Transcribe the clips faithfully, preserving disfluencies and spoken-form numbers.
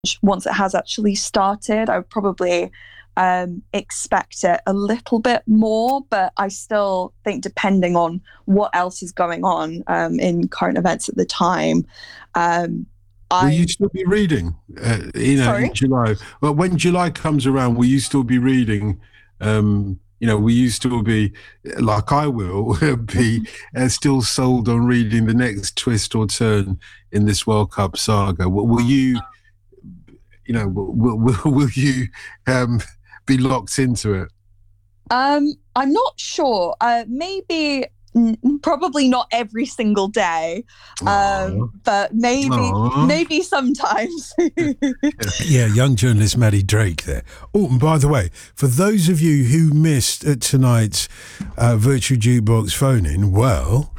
once it has actually started. I would probably um, expect it a little bit more, but I still think depending on what else is going on um, in current events at the time, um, Will I... you still be reading, uh, you know, Sorry? in July? Well, when July comes around, will you still be reading? Um, you know, will you still be, like I will, be uh, still sold on reading the next twist or turn in this World Cup saga? Will, will you, you know, will, will, will you um, be locked into it? Um, I'm not sure. Uh, maybe... Probably not every single day, um, but maybe Aww. maybe sometimes. Yeah, young journalist Maddie Drake there. Oh, and by the way, for those of you who missed uh, tonight's uh, Virtual Jukebox phone-in, well,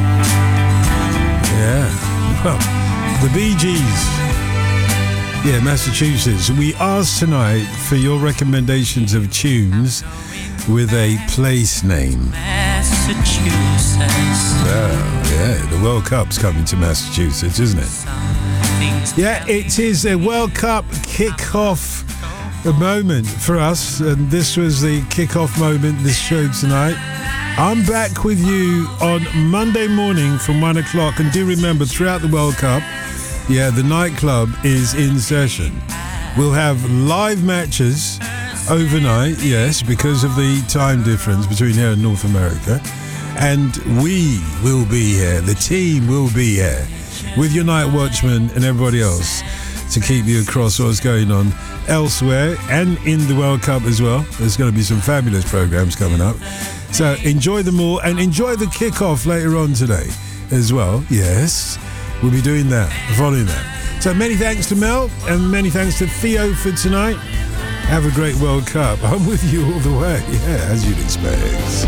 yeah, well, the Bee Gees, yeah, Massachusetts. We asked tonight for your recommendations of tunes with a place name. Massachusetts. Oh, yeah, the World Cup's coming to Massachusetts, isn't it? Yeah, it is a World Cup kick-off moment for us, and this was the kick-off moment, this show tonight. I'm back with you on Monday morning from one o'clock, and do remember, throughout the World Cup, yeah, the nightclub is in session. We'll have live matches overnight, yes, because of the time difference between here and North America. And we will be here, the team will be here, with your night watchman and everybody else to keep you across what's going on elsewhere and in the World Cup as well. There's going to be some fabulous programs coming up. So enjoy them all and enjoy the kickoff later on today as well. Yes, we'll be doing that, following that. So many thanks to Mel and many thanks to Theo for tonight. Have a great World Cup. I'm with you all the way. Yeah, as you'd expect.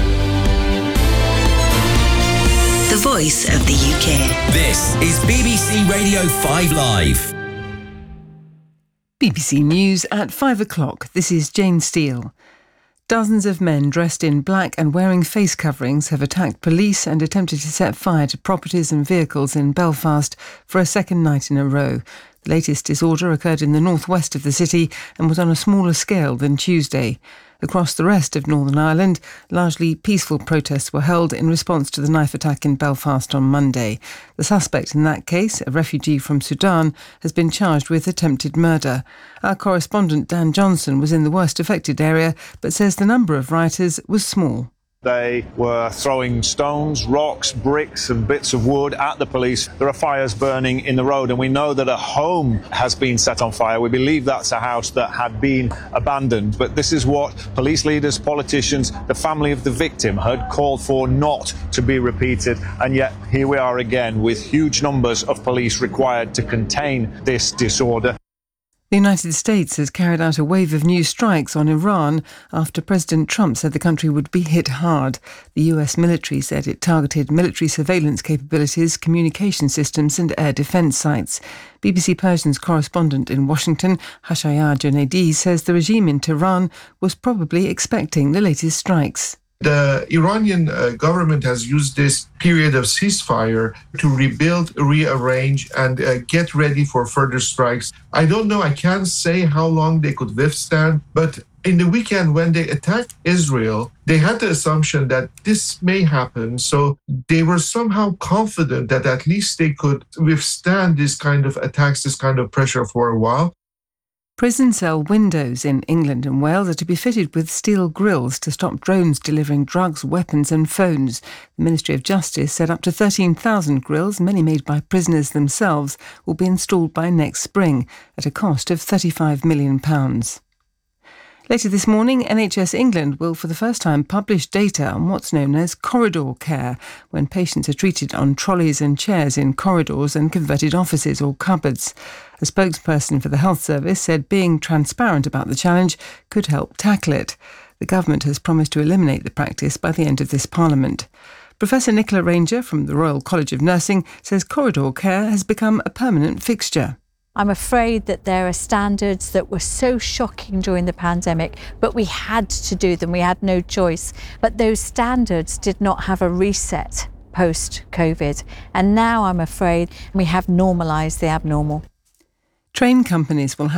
The voice of the U K. This is B B C Radio five Live. B B C News at five o'clock. This is Jane Steele. Dozens of men dressed in black and wearing face coverings have attacked police and attempted to set fire to properties and vehicles in Belfast for a second night in a row. The latest disorder occurred in the northwest of the city and was on a smaller scale than Tuesday. Across the rest of Northern Ireland, largely peaceful protests were held in response to the knife attack in Belfast on Monday. The suspect in that case, a refugee from Sudan, has been charged with attempted murder. Our correspondent Dan Johnson was in the worst affected area, but says the number of rioters was small. They were throwing stones, rocks, bricks and bits of wood at the police. There are fires burning in the road, and we know that a home has been set on fire. We believe that's a house that had been abandoned. But this is what police leaders, politicians, the family of the victim had called for not to be repeated. And yet here we are again with huge numbers of police required to contain this disorder. The United States has carried out a wave of new strikes on Iran after President Trump said the country would be hit hard. The U S military said it targeted military surveillance capabilities, communication systems and air defence sites. B B C Persian's correspondent in Washington, Hashayar Junaidi, says the regime in Tehran was probably expecting the latest strikes. The Iranian uh, government has used this period of ceasefire to rebuild, rearrange, and uh, get ready for further strikes. I don't know, I can't say how long they could withstand, but in the weekend when they attacked Israel, they had the assumption that this may happen, so they were somehow confident that at least they could withstand this kind of attacks, this kind of pressure for a while. Prison cell windows in England and Wales are to be fitted with steel grills to stop drones delivering drugs, weapons and phones. The Ministry of Justice said up to thirteen thousand grills, many made by prisoners themselves, will be installed by next spring at a cost of thirty-five million pounds. Later this morning, N H S England will for the first time publish data on what's known as corridor care, when patients are treated on trolleys and chairs in corridors and converted offices or cupboards. A spokesperson for the Health Service said being transparent about the challenge could help tackle it. The government has promised to eliminate the practice by the end of this Parliament. Professor Nicola Ranger from the Royal College of Nursing says corridor care has become a permanent fixture. I'm afraid that there are standards that were so shocking during the pandemic, but we had to do them. We had no choice. But those standards did not have a reset post-COVID. And now I'm afraid we have normalised the abnormal. Train companies will have